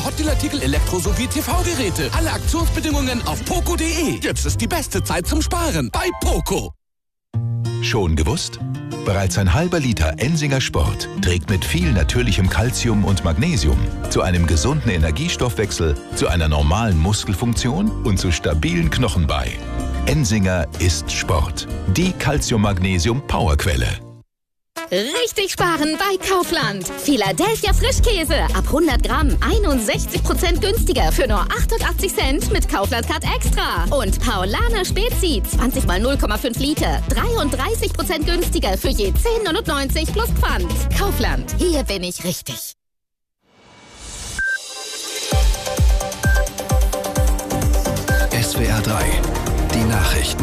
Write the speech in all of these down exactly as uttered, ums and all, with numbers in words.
Hotdeal-Artikel, Elektro- sowie T V-Geräte. Alle Aktionsbedingungen auf poco punkt de. Jetzt ist die beste Zeit zum Sparen bei Poco. Schon gewusst? Bereits ein halber Liter Ensinger Sport trägt mit viel natürlichem Calcium und Magnesium zu einem gesunden Energiestoffwechsel, zu einer normalen Muskelfunktion und zu stabilen Knochen bei. Ensinger ist Sport. Die Calcium-Magnesium-Powerquelle. Richtig sparen bei Kaufland. Philadelphia Frischkäse ab hundert Gramm einundsechzig Prozent günstiger für nur achtundachtzig Cent mit Kaufland Card Extra. Und Paulaner Spezi zwanzig mal null Komma fünf Liter dreiunddreißig Prozent günstiger für je zehn neunundneunzig plus Pfand. Kaufland, hier bin ich richtig. S W R drei, die Nachrichten.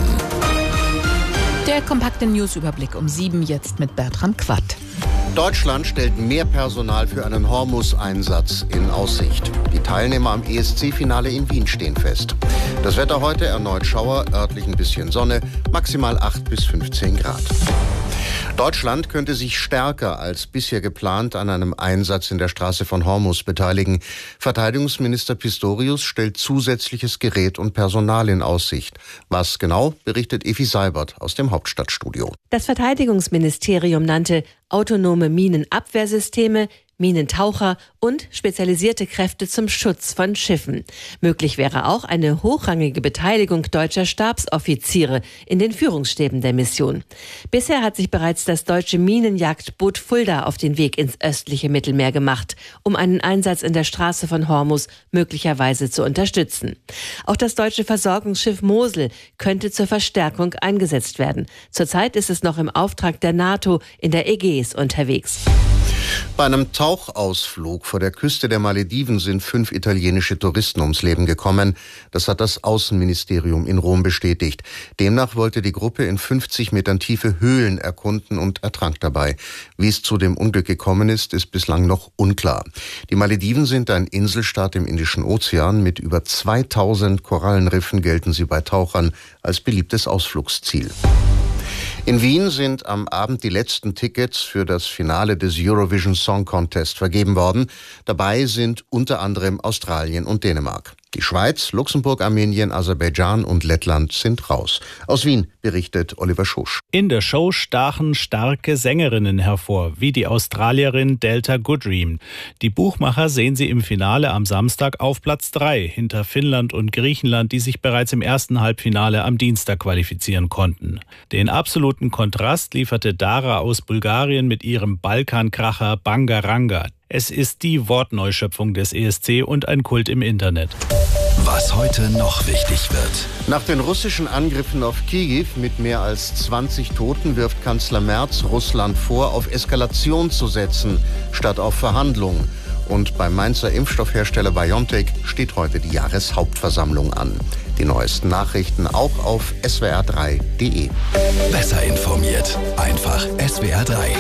Der kompakte Newsüberblick um sieben jetzt mit Bertram Quatt. Deutschland stellt mehr Personal für einen Hormuz-Einsatz in Aussicht. Die Teilnehmer am E S C-Finale in Wien stehen fest. Das Wetter heute erneut Schauer, örtlich ein bisschen Sonne, maximal acht bis fünfzehn Grad. Deutschland könnte sich stärker als bisher geplant an einem Einsatz in der Straße von Hormuz beteiligen. Verteidigungsminister Pistorius stellt zusätzliches Gerät und Personal in Aussicht. Was genau, berichtet Effi Seibert aus dem Hauptstadtstudio. Das Verteidigungsministerium nannte autonome Minenabwehrsysteme, Minentaucher und spezialisierte Kräfte zum Schutz von Schiffen. Möglich wäre auch eine hochrangige Beteiligung deutscher Stabsoffiziere in den Führungsstäben der Mission. Bisher hat sich bereits das deutsche Minenjagdboot Fulda auf den Weg ins östliche Mittelmeer gemacht, um einen Einsatz in der Straße von Hormuz möglicherweise zu unterstützen. Auch das deutsche Versorgungsschiff Mosel könnte zur Verstärkung eingesetzt werden. Zurzeit ist es noch im Auftrag der NATO in der Ägäis unterwegs. Bei einem Tauchausflug vor der Küste der Malediven sind fünf italienische Touristen ums Leben gekommen. Das hat das Außenministerium in Rom bestätigt. Demnach wollte die Gruppe in fünfzig Metern Tiefe Höhlen erkunden und ertrank dabei. Wie es zu dem Unglück gekommen ist, ist bislang noch unklar. Die Malediven sind ein Inselstaat im Indischen Ozean. Mit über zweitausend Korallenriffen gelten sie bei Tauchern als beliebtes Ausflugsziel. In Wien sind am Abend die letzten Tickets für das Finale des Eurovision Song Contest vergeben worden. Dabei sind unter anderem Australien und Dänemark. Die Schweiz, Luxemburg, Armenien, Aserbaidschan und Lettland sind raus. Aus Wien berichtet Oliver Schosch. In der Show stachen starke Sängerinnen hervor, wie die Australierin Delta Goodrem. Die Buchmacher sehen sie im Finale am Samstag auf Platz drei, hinter Finnland und Griechenland, die sich bereits im ersten Halbfinale am Dienstag qualifizieren konnten. Den absoluten Kontrast lieferte Dara aus Bulgarien mit ihrem Balkankracher Bangaranga. Es ist die Wortneuschöpfung des E S C und ein Kult im Internet. Was heute noch wichtig wird. Nach den russischen Angriffen auf Kyiv mit mehr als zwanzig Toten wirft Kanzler Merz Russland vor, auf Eskalation zu setzen, statt auf Verhandlungen. Und beim Mainzer Impfstoffhersteller BioNTech steht heute die Jahreshauptversammlung an. Die neuesten Nachrichten auch auf S W R drei punkt de. Besser informiert. Einfach S W R drei.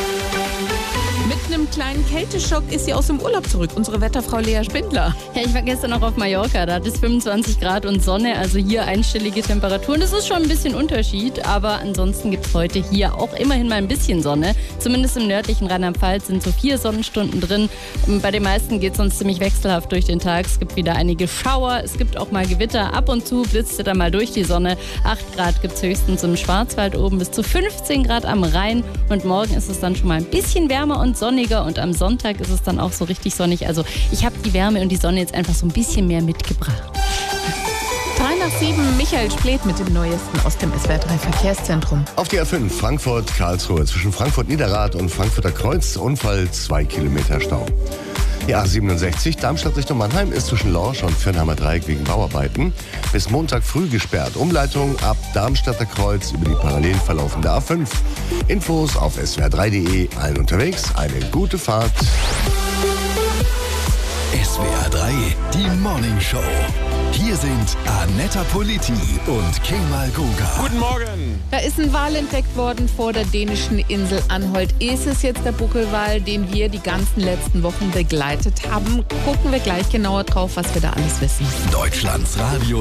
Mit einem kleinen Kälteschock ist sie aus dem Urlaub zurück, unsere Wetterfrau Lea Spindler. Ja, ich war gestern noch auf Mallorca, da hat es fünfundzwanzig Grad und Sonne, also hier einstellige Temperaturen. Das ist schon ein bisschen Unterschied, aber ansonsten gibt es heute hier auch immerhin mal ein bisschen Sonne. Zumindest im nördlichen Rheinland-Pfalz sind so vier Sonnenstunden drin. Bei den meisten geht es sonst ziemlich wechselhaft durch den Tag. Es gibt wieder einige Schauer, es gibt auch mal Gewitter. Ab und zu blitzt es dann mal durch die Sonne. acht Grad gibt es höchstens im Schwarzwald oben, bis zu fünfzehn Grad am Rhein. Und morgen ist es dann schon mal ein bisschen wärmer und sonniger und am Sonntag ist es dann auch so richtig sonnig. Also ich habe die Wärme und die Sonne jetzt einfach so ein bisschen mehr mitgebracht. drei nach sieben, Michael Splet mit dem Neuesten aus dem S W R drei Verkehrszentrum. Auf die A fünf Frankfurt-Karlsruhe zwischen Frankfurt-Niederrad und Frankfurter Kreuz Unfall, zwei Kilometer Stau. Die A siebenundsechzig Darmstadt Richtung Mannheim ist zwischen Lorsch und Fürnheimer Dreieck wegen Bauarbeiten bis Montag früh gesperrt. Umleitung ab Darmstadter Kreuz über die parallel verlaufende A fünf. Infos auf S W R drei punkt de. Allen unterwegs eine gute Fahrt. S W R drei, die Morning Show. Hier sind Annetta Politi und Kemal Goga. Guten Morgen. Da ist ein Wal entdeckt worden vor der dänischen Insel Anholt. Ist es jetzt der Buckelwal, den wir die ganzen letzten Wochen begleitet haben? Gucken wir gleich genauer drauf, was wir da alles wissen. Deutschlands Radio